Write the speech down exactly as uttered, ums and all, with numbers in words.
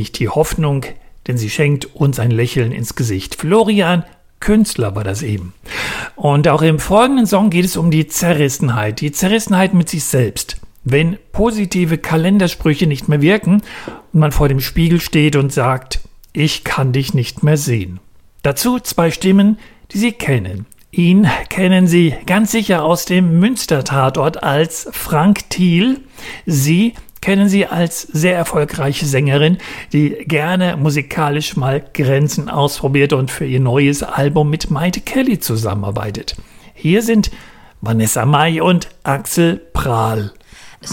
nicht die Hoffnung, denn sie schenkt uns ein Lächeln ins Gesicht. Florian Künstler war das eben. Und auch im folgenden Song geht es um die Zerrissenheit, die Zerrissenheit mit sich selbst. Wenn positive Kalendersprüche nicht mehr wirken und man vor dem Spiegel steht und sagt, ich kann dich nicht mehr sehen. Dazu zwei Stimmen, die Sie kennen. Ihn kennen Sie ganz sicher aus dem Münster-Tatort als Frank Thiel. Sie kennen Sie als sehr erfolgreiche Sängerin, die gerne musikalisch mal Grenzen ausprobiert und für ihr neues Album mit Maite Kelly zusammenarbeitet. Hier sind Vanessa Mai und Axel Prahl.